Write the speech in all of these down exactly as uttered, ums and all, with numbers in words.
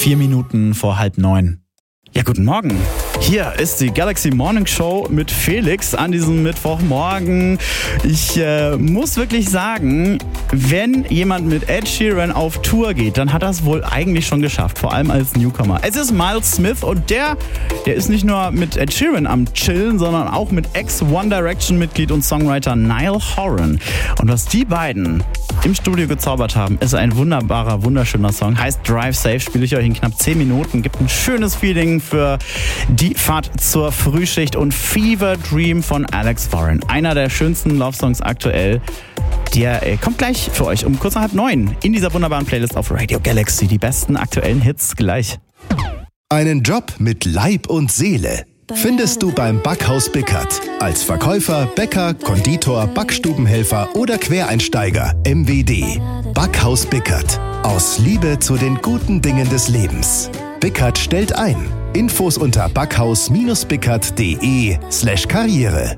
Vier Minuten vor halb neun. Ja, guten Morgen. Hier ist die Galaxy Morning Show mit Felix an diesem Mittwochmorgen. Ich äh, muss wirklich sagen, wenn jemand mit Ed Sheeran auf Tour geht, dann hat er es wohl eigentlich schon geschafft, vor allem als Newcomer. Es ist Miles Smith und der, der ist nicht nur mit Ed Sheeran am Chillen, sondern auch mit Ex-One Direction-Mitglied und Songwriter Niall Horan. Und was die beiden im Studio gezaubert haben, ist ein wunderbarer, wunderschöner Song. Heißt Drive Safe, spiele ich euch in knapp zehn Minuten. Gibt ein schönes Feeling für die Fahrt zur Frühschicht und Fever Dream von Alex Warren. Einer der schönsten Love-Songs aktuell. Der äh, kommt gleich für euch um kurz nach halb neun in dieser wunderbaren Playlist auf Radio Galaxy. Die besten aktuellen Hits gleich. Einen Job mit Leib und Seele findest du beim Backhaus Bickert. Als Verkäufer, Bäcker, Konditor, Backstubenhelfer oder Quereinsteiger. M W D. Backhaus Bickert. Aus Liebe zu den guten Dingen des Lebens. Bickert stellt ein. Infos unter backhaus-bickert.de slash Karriere.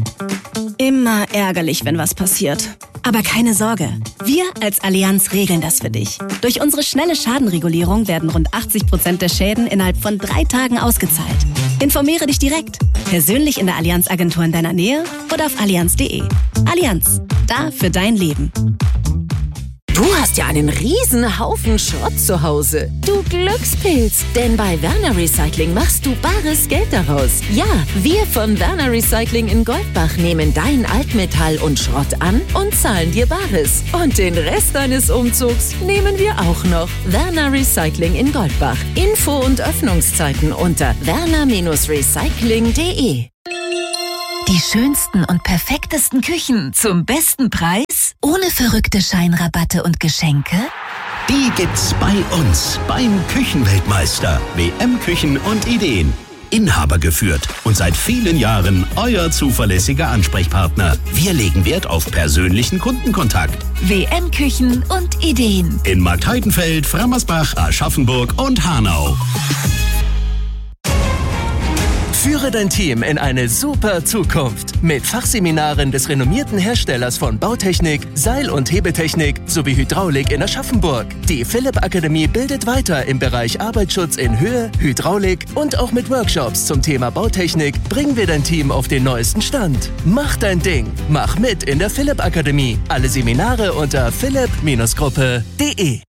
Immer ärgerlich, wenn was passiert. Aber keine Sorge, wir als Allianz regeln das für dich. Durch unsere schnelle Schadenregulierung werden rund achtzig Prozent der Schäden innerhalb von drei Tagen ausgezahlt. Informiere dich direkt, persönlich in der Allianz-Agentur in deiner Nähe oder auf allianz punkt de. Allianz, da für dein Leben. Du hast ja einen riesen Haufen Schrott zu Hause. Du Glückspilz. Denn bei Werner Recycling machst du bares Geld daraus. Ja, wir von Werner Recycling in Goldbach nehmen dein Altmetall und Schrott an und zahlen dir Bares. Und den Rest deines Umzugs nehmen wir auch noch. Werner Recycling in Goldbach. Info und Öffnungszeiten unter werner Recycling punkt de. Die schönsten und perfektesten Küchen zum besten Preis? Ohne verrückte Scheinrabatte und Geschenke? Die gibt's bei uns, beim Küchenweltmeister. W M Küchen und Ideen. Inhaber geführt und seit vielen Jahren euer zuverlässiger Ansprechpartner. Wir legen Wert auf persönlichen Kundenkontakt. W M Küchen und Ideen. In Marktheidenfeld, Frammersbach, Aschaffenburg und Hanau. Führe dein Team in eine super Zukunft mit Fachseminaren des renommierten Herstellers von Bautechnik, Seil- und Hebeltechnik sowie Hydraulik in Aschaffenburg. Die Philipp Akademie bildet weiter im Bereich Arbeitsschutz in Höhe, Hydraulik und auch mit Workshops zum Thema Bautechnik bringen wir dein Team auf den neuesten Stand. Mach dein Ding, mach mit in der Philipp Akademie. Alle Seminare unter philipp Gruppe punkt de.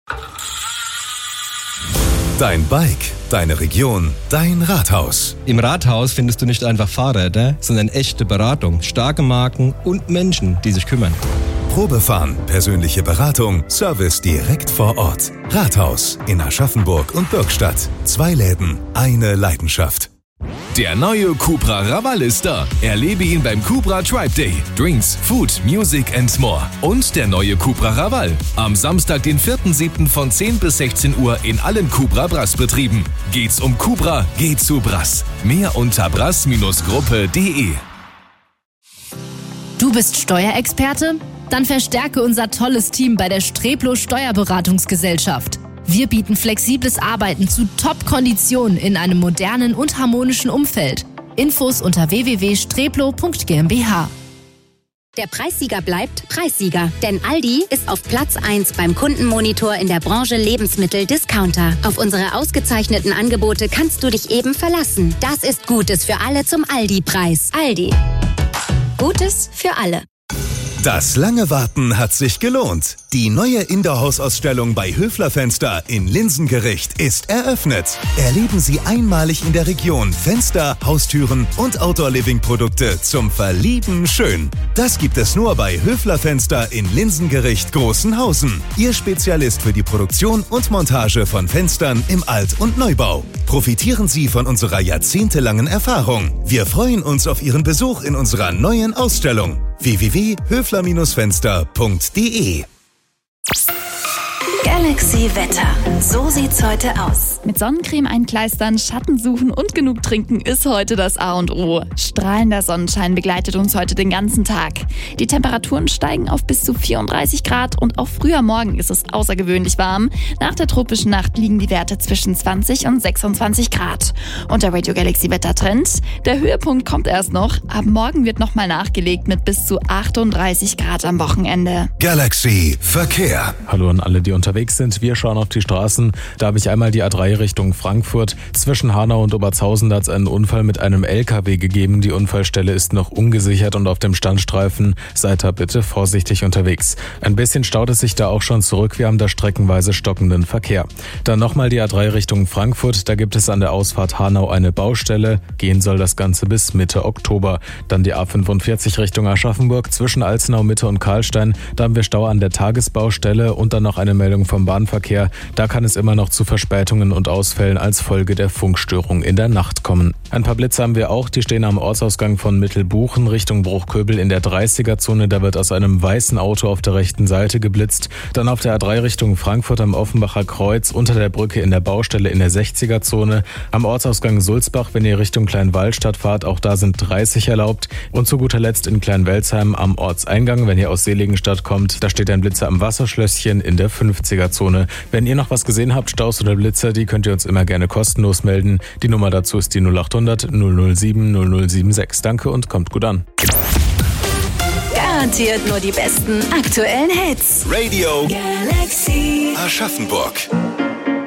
Dein Bike, deine Region, dein Rathaus. Im Rathaus findest du nicht einfach Fahrräder, sondern echte Beratung, starke Marken und Menschen, die sich kümmern. Probefahren, persönliche Beratung, Service direkt vor Ort. Rathaus in Aschaffenburg und Bürgstadt. Zwei Läden, eine Leidenschaft. Der neue Cupra Raval ist da. Erlebe ihn beim Cupra Tribe Day. Drinks, Food, Music and more. Und der neue Cupra Raval. Am Samstag, den vierten siebten von zehn bis sechzehn Uhr in allen Cupra Brass-Betrieben. Geht's um Cupra, geht zu Brass. Mehr unter brass Gruppe punkt de. Du bist Steuerexperte? Dann verstärke unser tolles Team bei der Streplo Steuerberatungsgesellschaft. Wir bieten flexibles Arbeiten zu Top-Konditionen in einem modernen und harmonischen Umfeld. Infos unter w w w punkt streplo punkt g m b h. Der Preissieger bleibt Preissieger, denn Aldi ist auf Platz eins beim Kundenmonitor in der Branche Lebensmittel-Discounter. Auf unsere ausgezeichneten Angebote kannst du dich eben verlassen. Das ist Gutes für alle zum Aldi-Preis. Aldi. Gutes für alle. Das lange Warten hat sich gelohnt. Die neue Indoor-Haus-Ausstellung bei Höfler Fenster in Linsengericht ist eröffnet. Erleben Sie einmalig in der Region Fenster, Haustüren und Outdoor-Living-Produkte zum Verlieben schön. Das gibt es nur bei Höfler Fenster in Linsengericht Großenhausen. Ihr Spezialist für die Produktion und Montage von Fenstern im Alt- und Neubau. Profitieren Sie von unserer jahrzehntelangen Erfahrung. Wir freuen uns auf Ihren Besuch in unserer neuen Ausstellung. w w w punkt höfler Fenster punkt de. Galaxy Wetter. So sieht's heute aus. Mit Sonnencreme einkleistern, Schatten suchen und genug trinken ist heute das A und O. Strahlender Sonnenschein begleitet uns heute den ganzen Tag. Die Temperaturen steigen auf bis zu vierunddreißig Grad und auch früh am Morgen ist es außergewöhnlich warm. Nach der tropischen Nacht liegen die Werte zwischen zwanzig und sechsundzwanzig Grad. Und der Radio Galaxy Wettertrend: Der Höhepunkt kommt erst noch. Ab morgen wird nochmal nachgelegt mit bis zu achtunddreißig Grad am Wochenende. Galaxy Verkehr. Hallo an alle, die unterwegs sind. Wir schauen auf die Straßen. Da habe ich einmal die A drei drei Richtung Frankfurt. Zwischen Hanau und Obertshausen hat es einen Unfall mit einem L K W gegeben. Die Unfallstelle ist noch ungesichert und auf dem Standstreifen. Seid da bitte vorsichtig unterwegs. Ein bisschen staut es sich da auch schon zurück. Wir haben da streckenweise stockenden Verkehr. Dann nochmal die A drei Richtung Frankfurt. Da gibt es an der Ausfahrt Hanau eine Baustelle. Gehen soll das Ganze bis Mitte Oktober. Dann die A fünfundvierzig Richtung Aschaffenburg zwischen Alzenau Mitte und Karlstein. Da haben wir Stau an der Tagesbaustelle und dann noch eine Meldung vom Bahnverkehr. Da kann es immer noch zu Verspätungen und Ausfällen als Folge der Funkstörung in der Nacht kommen. Ein paar Blitze haben wir auch. Die stehen am Ortsausgang von Mittelbuchen Richtung Bruchköbel in der dreißiger-Zone. Da wird aus einem weißen Auto auf der rechten Seite geblitzt. Dann auf der A drei Richtung Frankfurt am Offenbacher Kreuz unter der Brücke in der Baustelle in der sechziger-Zone. Am Ortsausgang Sulzbach, wenn ihr Richtung Kleinwallstadt fahrt, auch da sind dreißig erlaubt. Und zu guter Letzt in Kleinwelsheim am Ortseingang, wenn ihr aus Seligenstadt kommt, da steht ein Blitzer am Wasserschlösschen in der fünfziger-Zone. Wenn ihr noch was gesehen habt, Staus oder Blitzer, die könnt ihr uns immer gerne kostenlos melden. Die Nummer dazu ist die null acht hundert null null sieben null null sieben sechs. Danke und kommt gut an. Garantiert nur die besten aktuellen Hits. Radio Galaxy Aschaffenburg.